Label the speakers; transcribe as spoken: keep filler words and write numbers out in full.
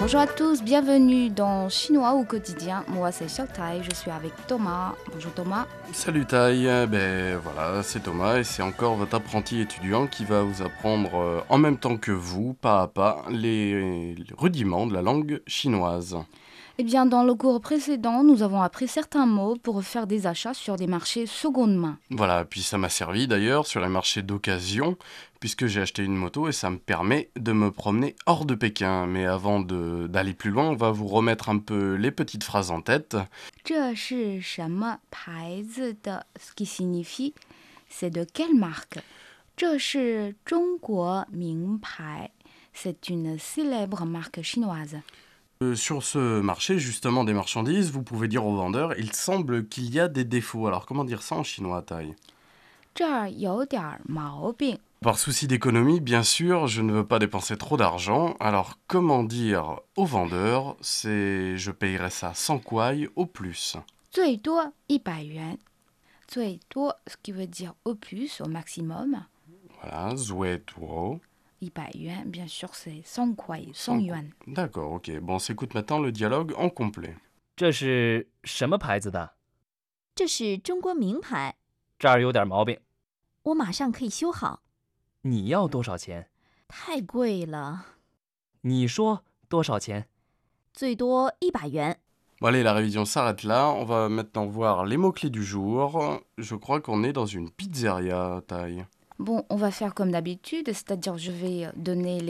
Speaker 1: Bonjour à tous, bienvenue dans Chinois au quotidien. Moi c'est Xiaotai, je suis avec Thomas. Bonjour Thomas.
Speaker 2: Salut Taï, ben voilà, c'est Thomas et c'est encore votre apprenti étudiant qui va vous apprendre euh, en même temps que vous, pas à pas, les, les rudiments de la langue chinoise.
Speaker 1: Eh bien dans le cours précédent, nous avons appris certains mots pour faire des achats sur des marchés seconde main.
Speaker 2: Voilà, puis ça m'a servi d'ailleurs sur les marchés d'occasion, puisque j'ai acheté une moto et ça me permet de me promener hors de Pékin. Mais avant de- d'aller plus loin, on va vous remettre un peu les petites phrases en tête.
Speaker 1: 这是什么牌子的 ce qui signifie c'est de quelle marque. 这是中国名牌 c'est une célèbre marque chinoise.
Speaker 2: Euh, sur ce marché, justement, des marchandises, vous pouvez dire au vendeur, il semble qu'il y a des défauts. Alors comment dire ça en chinois, Taï?
Speaker 1: 这儿有点儿毛病。
Speaker 2: Par souci d'économie, bien sûr, je ne veux pas dépenser trop d'argent, alors comment dire au vendeur, c'est je payerai ça cent kuai au plus.
Speaker 1: 最多一百元，最多 ce qui veut dire au plus, au maximum.
Speaker 2: Voilà, zue tuo,
Speaker 1: 一百元 bien sûr c'est cent kuai, cent
Speaker 2: cent kuai.
Speaker 1: yuan.
Speaker 2: D'accord, ok. Bon, on s'écoute maintenant le dialogue en complet.
Speaker 3: 这是什么牌子的？
Speaker 4: 这是中国名牌，
Speaker 3: 这儿有点毛病，
Speaker 4: 我马上可以修好。
Speaker 3: 你要多少钱？
Speaker 4: 太贵了，
Speaker 3: 你说多少钱？
Speaker 4: 最多一百元。
Speaker 2: Bon allez, la révision s'arrête là, on va maintenant voir les mots-clés du jour. Je crois qu'on est dans une pizzeria, Taille.
Speaker 1: Bon, on va faire comme d'habitude, c'est-à-dire je vais donner les